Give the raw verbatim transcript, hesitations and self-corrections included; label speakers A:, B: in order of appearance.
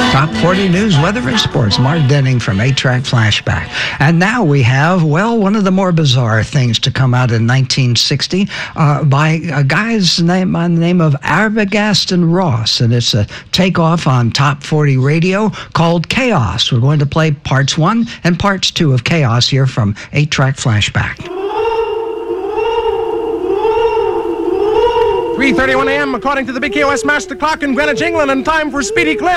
A: Top forty News, Weather, and Sports. Mark Denning from eight track Flashback. And now we have, well, one of the more bizarre things to come out in nineteen sixty uh, by a guy's name by the name of Arbogast Ross. And it's a takeoff on Top forty Radio called Chaos. We're going to play parts one and parts two of Chaos here from eight track Flashback.
B: three thirty-one a.m. according to the big K O S master clock in Greenwich, England, and time for Speedy Clip.